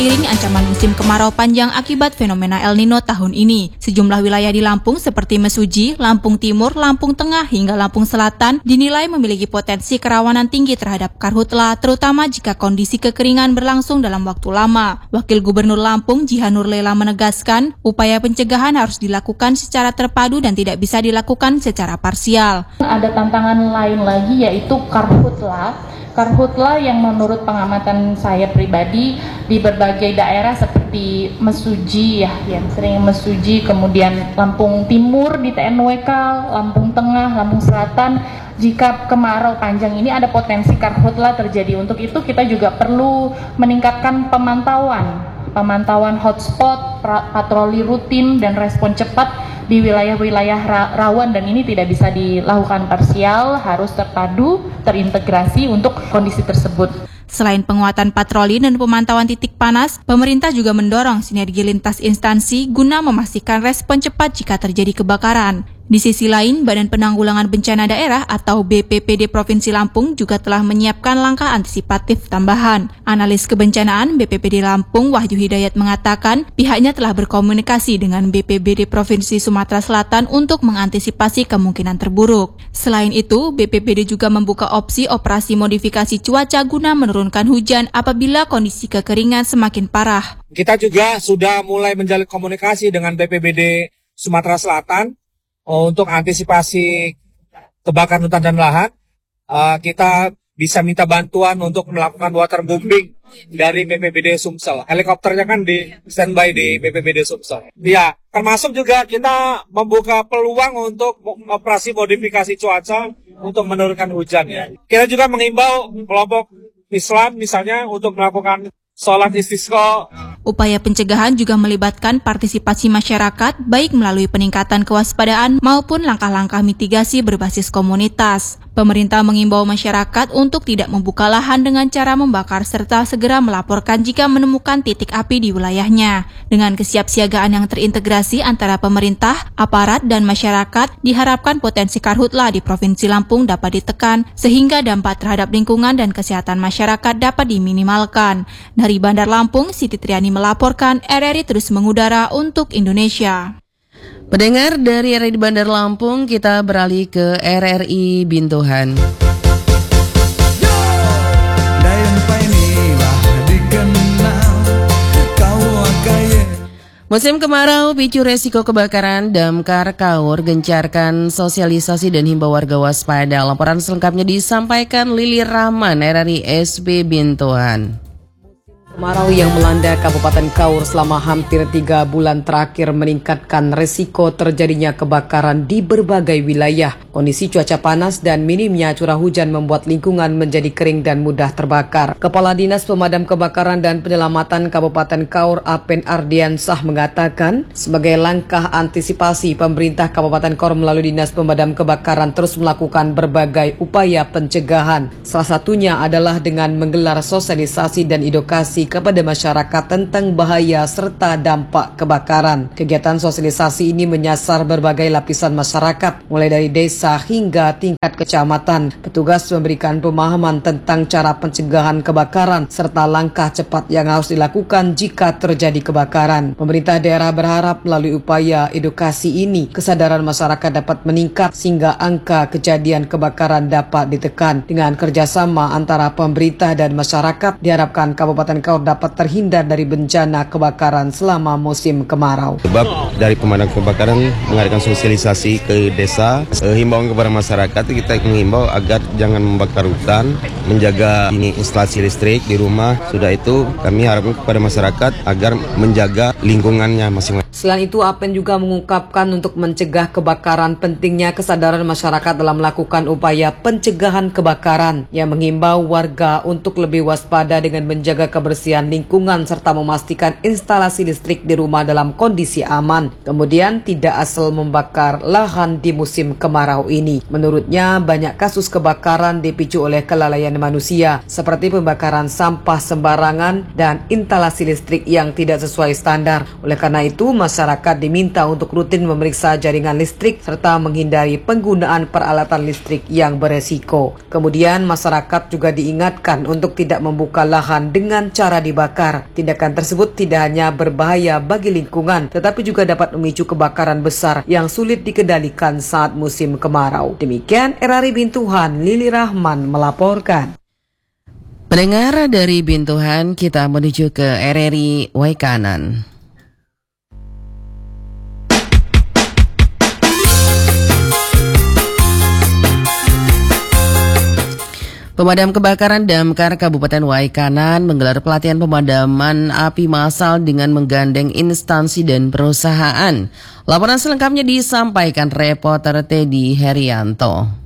Seiring ancaman musim kemarau panjang akibat fenomena El Nino tahun ini, sejumlah wilayah di Lampung seperti Mesuji, Lampung Timur, Lampung Tengah hingga Lampung Selatan dinilai memiliki potensi kerawanan tinggi terhadap karhutla, terutama jika kondisi kekeringan berlangsung dalam waktu lama. Wakil Gubernur Lampung, Jihan Nurlela menegaskan, upaya pencegahan harus dilakukan secara terpadu dan tidak bisa dilakukan secara parsial. Ada tantangan lain lagi yaitu karhutla. Karhutla yang menurut pengamatan saya pribadi di berbagai daerah seperti Mesuji yang sering Mesuji, kemudian Lampung Timur di TNWK, Lampung Tengah, Lampung Selatan, jika kemarau panjang ini ada potensi karhutla terjadi. Untuk itu kita juga perlu meningkatkan pemantauan hotspot, patroli rutin dan respon cepat di wilayah-wilayah rawan, dan ini tidak bisa dilakukan parsial, harus terpadu, terintegrasi untuk kondisi tersebut. Selain penguatan patroli dan pemantauan titik panas, pemerintah juga mendorong sinergi lintas instansi guna memastikan respon cepat jika terjadi kebakaran. Di sisi lain, Badan Penanggulangan Bencana Daerah atau BPBD Provinsi Lampung juga telah menyiapkan langkah antisipatif tambahan. Analis kebencanaan BPBD Lampung, Wahyu Hidayat, mengatakan pihaknya telah berkomunikasi dengan BPBD Provinsi Sumatera Selatan untuk mengantisipasi kemungkinan terburuk. Selain itu, BPBD juga membuka opsi operasi modifikasi cuaca guna menurunkan hujan apabila kondisi kekeringan semakin parah. Kita juga sudah mulai menjalin komunikasi dengan BPBD Sumatera Selatan untuk antisipasi kebakaran hutan dan lahan. Kita bisa minta bantuan untuk melakukan waterbombing dari BPBD Sumsel. Helikopternya kan di standby di BPBD Sumsel. Ya, termasuk juga kita membuka peluang untuk operasi modifikasi cuaca untuk menurunkan hujan. Ya. Kita juga mengimbau kelompok Islam misalnya untuk melakukan sholat istisqa. Upaya pencegahan juga melibatkan partisipasi masyarakat, baik melalui peningkatan kewaspadaan maupun langkah-langkah mitigasi berbasis komunitas. Pemerintah mengimbau masyarakat untuk tidak membuka lahan dengan cara membakar serta segera melaporkan jika menemukan titik api di wilayahnya. Dengan kesiapsiagaan yang terintegrasi antara pemerintah, aparat, dan masyarakat, diharapkan potensi karhutla di Provinsi Lampung dapat ditekan sehingga dampak terhadap lingkungan dan kesehatan masyarakat dapat diminimalkan. Dari Bandar Lampung, Siti Triani melaporkan, RRI terus mengudara untuk Indonesia. Pendengar, dari RRI Bandar Lampung, kita beralih ke RRI Bintuhan. Musim kemarau picu resiko kebakaran, Damkar Kaur gencarkan sosialisasi dan himbau warga waspada. Laporan selengkapnya disampaikan Lili Rahman, RRI SB Bintuhan. Kemarau yang melanda Kabupaten Kaur selama hampir 3 bulan terakhir meningkatkan resiko terjadinya kebakaran di berbagai wilayah. Kondisi cuaca panas dan minimnya curah hujan membuat lingkungan menjadi kering dan mudah terbakar. Kepala Dinas Pemadam Kebakaran dan Penyelamatan Kabupaten Kaur, Apen Ardiansah, mengatakan sebagai langkah antisipasi, pemerintah Kabupaten Kaur melalui Dinas Pemadam Kebakaran terus melakukan berbagai upaya pencegahan. Salah satunya adalah dengan menggelar sosialisasi dan edukasi kepada masyarakat tentang bahaya serta dampak kebakaran. Kegiatan sosialisasi ini menyasar berbagai lapisan masyarakat, mulai dari desa hingga tingkat kecamatan. Petugas memberikan pemahaman tentang cara pencegahan kebakaran serta langkah cepat yang harus dilakukan jika terjadi kebakaran. Pemerintah daerah berharap melalui upaya edukasi ini, kesadaran masyarakat dapat meningkat sehingga angka kejadian kebakaran dapat ditekan. Dengan kerjasama antara pemerintah dan masyarakat, diharapkan Kabupaten Kaur dapat terhindar dari bencana kebakaran selama musim kemarau. Sebab dari pemadam kebakaran mengadakan sosialisasi ke desa, himbauan kepada masyarakat, kita menghimbau agar jangan membakar hutan, menjaga instalasi listrik di rumah. Sudah itu kami harapkan kepada masyarakat agar menjaga lingkungannya masing-masing. Selain itu, Apen juga mengungkapkan untuk mencegah kebakaran pentingnya kesadaran masyarakat dalam melakukan upaya pencegahan kebakaran, yang mengimbau warga untuk lebih waspada dengan menjaga kebersihan lingkungan serta memastikan instalasi listrik di rumah dalam kondisi aman. Kemudian tidak asal membakar lahan di musim kemarau ini. Menurutnya, banyak kasus kebakaran dipicu oleh kelalaian manusia, seperti pembakaran sampah sembarangan dan instalasi listrik yang tidak sesuai standar. Oleh karena itu, masyarakat diminta untuk rutin memeriksa jaringan listrik serta menghindari penggunaan peralatan listrik yang beresiko. Kemudian masyarakat juga diingatkan untuk tidak membuka lahan dengan cara sementara dibakar. Tindakan tersebut tidak hanya berbahaya bagi lingkungan, tetapi juga dapat memicu kebakaran besar yang sulit dikendalikan saat musim kemarau. Demikian RRI Bintuhan, Lili Rahman melaporkan. Pendengar dari Bintuhan, kita menuju ke RRI Waikanan. Pemadam Kebakaran Damkar Kabupaten Waikanan menggelar pelatihan pemadaman api massal dengan menggandeng instansi dan perusahaan. Laporan selengkapnya disampaikan reporter Teddy Herianto.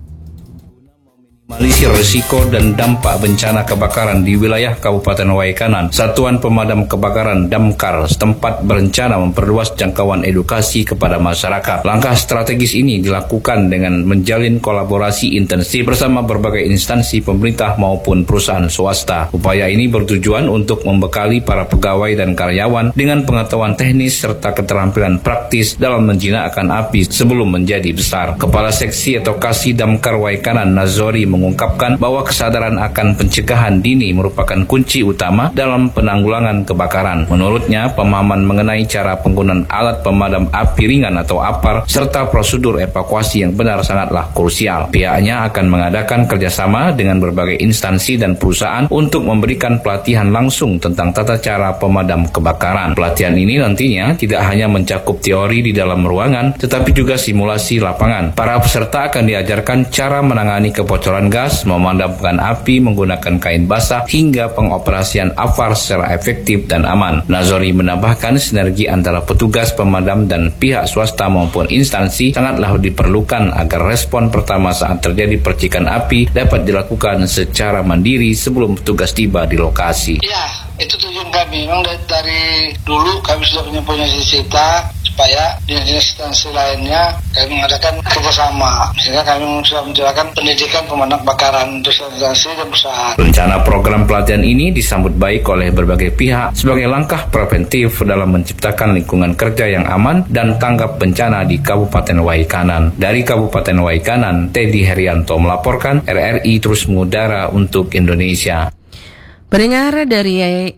Meminimalisir risiko dan dampak bencana kebakaran di wilayah Kabupaten Waikanan, Satuan Pemadam Kebakaran Damkar setempat berencana memperluas jangkauan edukasi kepada masyarakat. Langkah strategis ini dilakukan dengan menjalin kolaborasi intensif bersama berbagai instansi pemerintah maupun perusahaan swasta. Upaya ini bertujuan untuk membekali para pegawai dan karyawan dengan pengetahuan teknis serta keterampilan praktis dalam menjinakkan api sebelum menjadi besar. Kepala Seksi Edukasi Damkar Waikanan Nazori mengungkapkan bahwa kesadaran akan pencegahan dini merupakan kunci utama dalam penanggulangan kebakaran. Menurutnya, pemahaman mengenai cara penggunaan alat pemadam api ringan atau APAR serta prosedur evakuasi yang benar sangatlah krusial. Pihaknya akan mengadakan kerjasama dengan berbagai instansi dan perusahaan untuk memberikan pelatihan langsung tentang tata cara pemadam kebakaran. Pelatihan ini nantinya tidak hanya mencakup teori di dalam ruangan, tetapi juga simulasi lapangan. Para peserta akan diajarkan cara menangani kebocoran gas, memadamkan api menggunakan kain basah, hingga pengoperasian APAR secara efektif dan aman. Nazori menambahkan sinergi antara petugas pemadam dan pihak swasta maupun instansi sangatlah diperlukan agar respon pertama saat terjadi percikan api dapat dilakukan secara mandiri sebelum petugas tiba di lokasi. Ya, itu tujuan kami. Memang dari dulu kami sudah punya cita-cita supaya di instansi lainnya kami mengadakan kerjasama. Sehingga kami sudah menjalankan pendidikan pemadam kebakaran untuk instansi dan perusahaan. Rencana program pelatihan ini disambut baik oleh berbagai pihak sebagai langkah preventif dalam menciptakan lingkungan kerja yang aman dan tanggap bencana di Kabupaten Waikanan. Dari Kabupaten Waikanan, Teddy Herianto melaporkan, RRI terus mengudara untuk Indonesia. Pendengar dari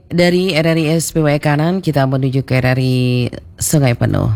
RRI SP Waikanan, kita menuju ke RRI Sungai Penuh.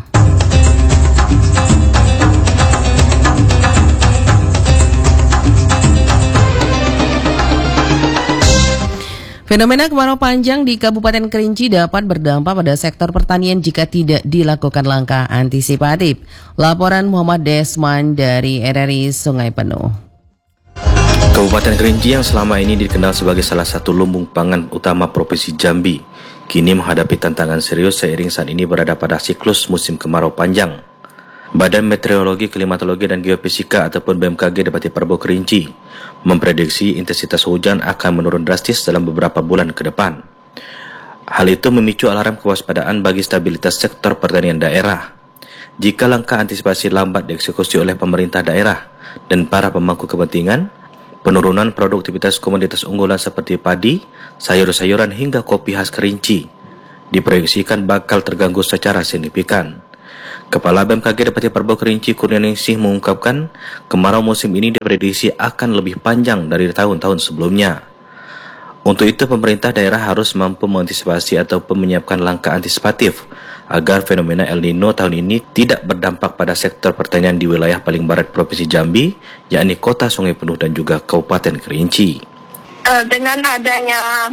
Fenomena kemarau panjang di Kabupaten Kerinci dapat berdampak pada sektor pertanian jika tidak dilakukan langkah antisipatif. Laporan Muhammad Desman dari RRI Sungai Penuh. Kabupaten Kerinci yang selama ini dikenal sebagai salah satu lumbung pangan utama Provinsi Jambi, kini menghadapi tantangan serius seiring saat ini berada pada siklus musim kemarau panjang. Badan Meteorologi, Klimatologi, dan Geofisika ataupun BMKG Depati Parbo Kerinci memprediksi intensitas hujan akan menurun drastis dalam beberapa bulan ke depan. Hal itu memicu alarm kewaspadaan bagi stabilitas sektor pertanian daerah. Jika langkah antisipasi lambat dieksekusi oleh pemerintah daerah dan para pemangku kepentingan, penurunan produktivitas komoditas unggulan seperti padi, sayur-sayuran hingga kopi khas Kerinci diproyeksikan bakal terganggu secara signifikan. Kepala BMKG Depati Parbo Kerinci Kurnianingsih mengungkapkan kemarau musim ini diprediksi akan lebih panjang dari tahun-tahun sebelumnya. Untuk itu pemerintah daerah harus mampu mengantisipasi ataupun menyiapkan langkah antisipatif agar fenomena El Nino tahun ini tidak berdampak pada sektor pertanian di wilayah paling barat Provinsi Jambi, yakni Kota Sungai Penuh dan juga Kabupaten Kerinci. Dengan adanya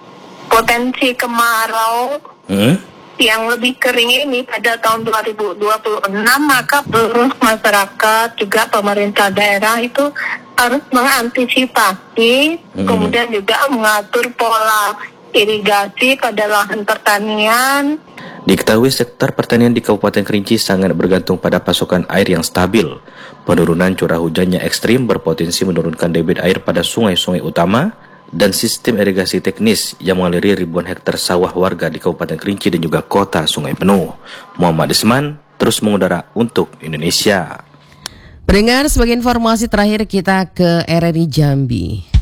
potensi kemarau yang lebih kering ini pada tahun 2026, maka seluruh masyarakat juga pemerintah daerah itu harus mengantisipasi, kemudian juga mengatur pola irigasi pada lahan pertanian. Diketahui sektor pertanian di Kabupaten Kerinci sangat bergantung pada pasokan air yang stabil. Penurunan curah hujannya ekstrim berpotensi menurunkan debit air pada sungai-sungai utama dan sistem irigasi teknis yang mengaliri ribuan hektar sawah warga di Kabupaten Kerinci dan juga Kota Sungai Penuh. Muhammad Desman terus mengudara untuk Indonesia. Pendengar, sebagai informasi terakhir kita ke RRI Jambi.